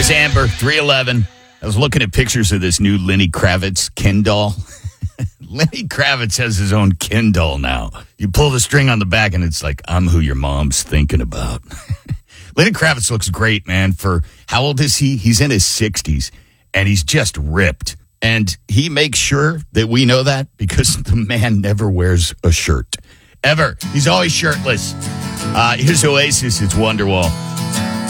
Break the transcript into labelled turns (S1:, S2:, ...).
S1: There's Amber, 311. I was looking at pictures of this new Lenny Kravitz Ken doll. Lenny Kravitz has his own Ken doll now. You pull the string on the back and it's like, I'm who your mom's thinking about. Lenny Kravitz looks great, man. For how old is he? He's in his 60s and he's just ripped. And he makes sure that we know that because the man never wears a shirt. Ever. He's always shirtless. Here's Oasis. It's Wonderwall.